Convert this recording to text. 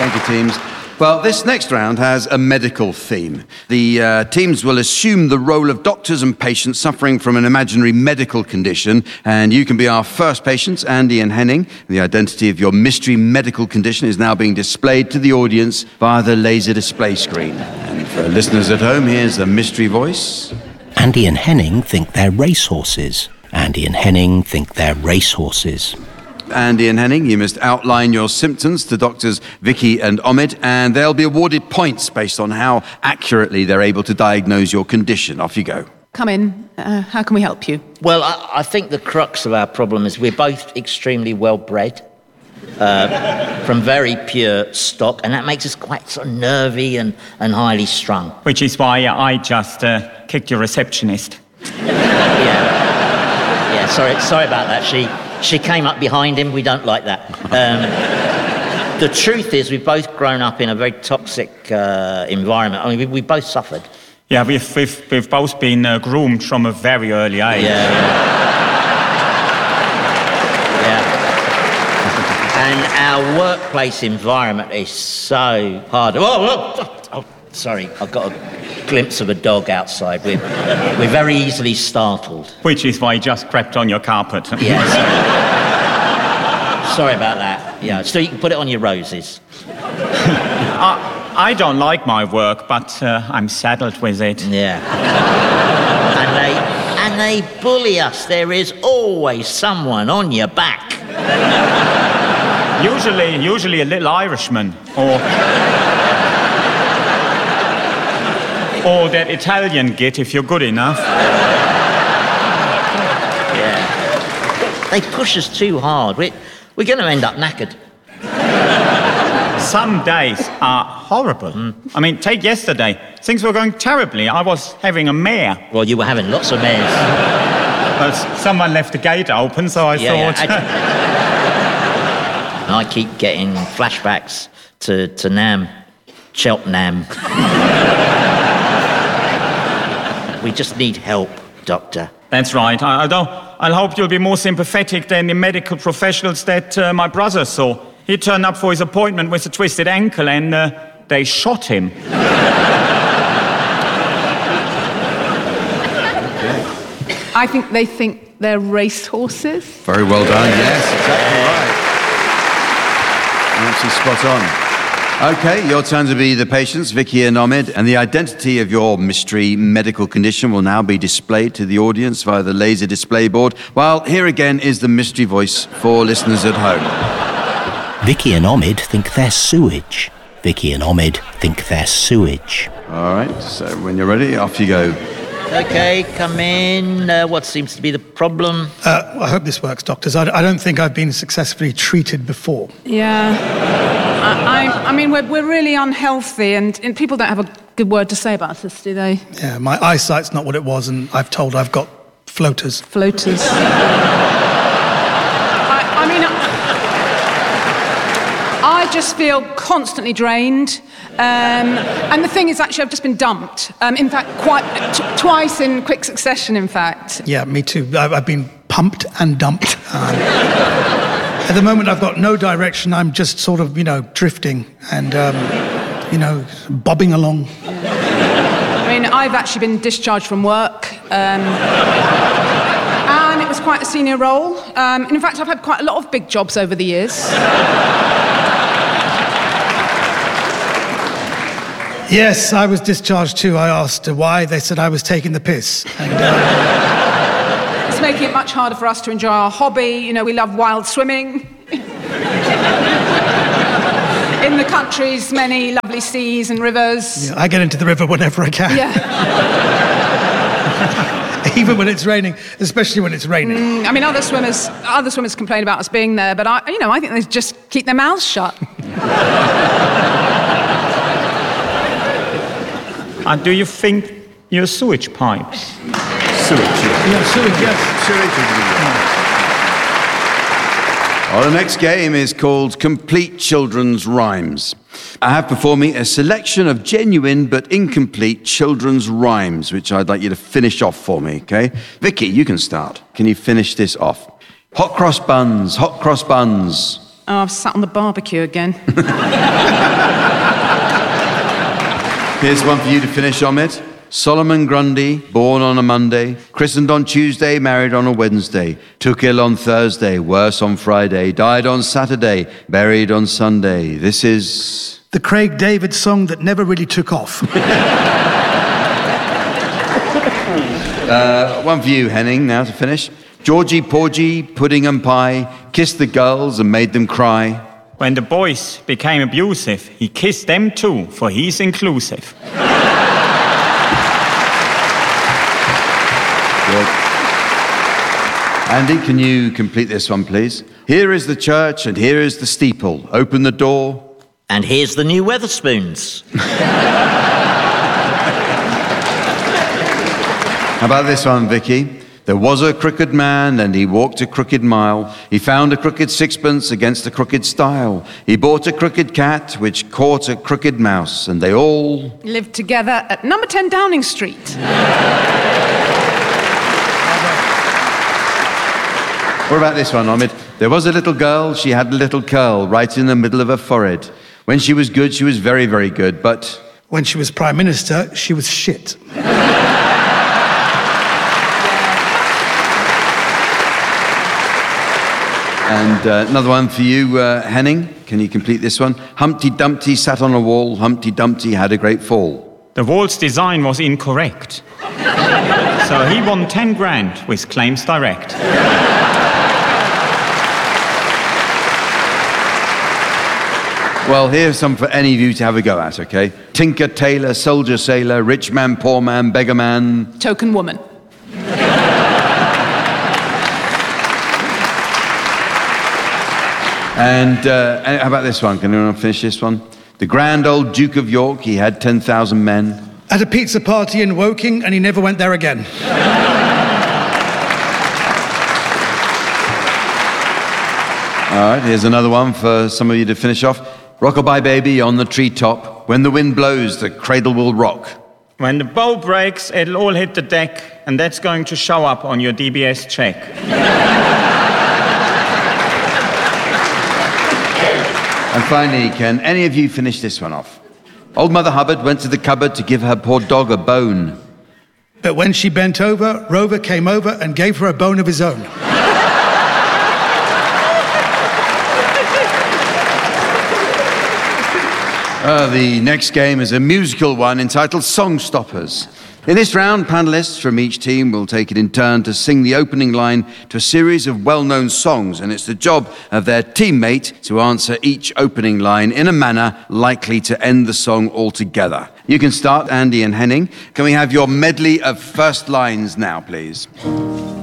Thank you, teams. Well, this next round has a medical theme. The teams will assume the role of doctors and patients suffering from an imaginary medical condition, and you can be our first patients, Andy and Henning. The identity of your mystery medical condition is now being displayed to the audience via the laser display screen. And for listeners at home, here's the mystery voice. Andy and Henning think they're racehorses. Andy and Henning think they're racehorses. Andy and Henning, you must outline your symptoms to doctors Vicky and Omid, and they'll be awarded points based on how accurately they're able to diagnose your condition. Off you go. Come in. How can we help you? Well, I think the crux of our problem is we're both extremely well bred, from very pure stock, and that makes us quite sort of nervy and highly strung. Which is why I just kicked your receptionist. Yeah, sorry about that. She came up behind him. We don't like that. The truth is, we've both grown up in a very toxic environment. I mean, we both suffered. Yeah, we've both been groomed from a very early age. Yeah. And our workplace environment is so hard. Oh, sorry, I've got a glimpse of a dog outside. We're very easily startled. Which is why he just crept on your carpet. Yes. Sorry about that. Yeah, so you can put it on your roses. I don't like my work, but I'm saddled with it. Yeah. And they bully us. There is always someone on your back. Usually a little Irishman, or that Italian git if you're good enough. Yeah. They push us too hard. We're going to end up knackered. Some days are horrible. I mean, take yesterday. Things were going terribly. I was having a mare. Well, you were having lots of mares. But someone left the gate open, so I thought... I keep getting flashbacks to Nam, Cheltenham. We just need help, Doctor. That's right. I'll hope you'll be more sympathetic than the medical professionals that my brother saw. He turned up for his appointment with a twisted ankle and they shot him. I think they think they're racehorses. Very well done. Yes, exactly right. Absolutely spot on. Okay, your turn to be the patients, Vicky and Omid, and the identity of your mystery medical condition will now be displayed to the audience via the laser display board. Well, here again is the mystery voice for listeners at home. Vicky and Omid think they're sewage. Vicky and Omid think they're sewage. All right, so when you're ready, off you go. Okay, come in. What seems to be the problem? I hope this works, doctors. I don't think I've been successfully treated before. Yeah. I mean, we're really unhealthy, and people don't have a good word to say about us, do they? Yeah, my eyesight's not what it was, and I've told I've got floaters. Floaters. I just feel constantly drained. And the thing is, actually, I've just been dumped. In fact, twice in quick succession, in fact. Yeah, me too. I've been pumped and dumped. At the moment, I've got no direction. I'm just sort of, drifting and, bobbing along. I mean, I've actually been discharged from work. And it was quite a senior role. And in fact, I've had quite a lot of big jobs over the years. Yes, I was discharged too. I asked why. They said I was taking the piss. And, It's making it much harder for us to enjoy our hobby. We love wild swimming. In the country's many lovely seas and rivers. Yeah, I get into the river whenever I can. Yeah. Even when it's raining, especially when it's raining. I mean, other swimmers complain about us being there, but I think they just keep their mouths shut. And do you think you're sewage pipes? Sewage, Yeah, sewage, yes. Well, the next game is called Complete Children's Rhymes. I have before me a selection of genuine but incomplete children's rhymes, which I'd like you to finish off for me, okay? Vicky, you can start. Can you finish this off? Hot cross buns, Oh, I've sat on the barbecue again. Here's one for you to finish, Omid. Solomon Grundy, born on a Monday, christened on Tuesday, married on a Wednesday, took ill on Thursday, worse on Friday, died on Saturday, buried on Sunday. This is... The Craig David song that never really took off. One for you, Henning, now to finish. Georgie Porgy, pudding and pie, kissed the girls and made them cry. When the boys became abusive, he kissed them too, for he's inclusive. Good. Andy, can you complete this one, please? Here is the church and here is the steeple. Open the door. And here's the new Weatherspoons. How about this one, Vicky? There was a crooked man, and he walked a crooked mile. He found a crooked sixpence against a crooked stile. He bought a crooked cat, which caught a crooked mouse, and they all... Lived together at number 10 Downing Street. What about this one, Omid? There was a little girl, she had a little curl right in the middle of her forehead. When she was good, she was very, very good, but... When she was Prime Minister, she was shit. And another one for you, Henning. Can you complete this one? Humpty Dumpty sat on a wall. Humpty Dumpty had a great fall. The wall's design was incorrect. So he won 10 grand with Claims Direct. Well, here's some for any of you to have a go at, okay? Tinker, tailor, soldier, sailor, rich man, poor man, beggar man. Token woman. And how about this one? Can anyone finish this one? The grand old Duke of York, he had 10,000 men. At a pizza party in Woking, and he never went there again. All right, here's another one for some of you to finish off. Rockabye baby on the treetop. When the wind blows, the cradle will rock. When the bow breaks, it'll all hit the deck, and that's going to show up on your DBS check. And finally, can any of you finish this one off? Old Mother Hubbard went to the cupboard to give her poor dog a bone. But when she bent over, Rover came over and gave her a bone of his own. The next game is a musical one entitled Song Stoppers. In this round, panellists from each team will take it in turn to sing the opening line to a series of well-known songs, and it's the job of their teammate to answer each opening line in a manner likely to end the song altogether. You can start, Andy and Henning. Can we have your medley of first lines now, please?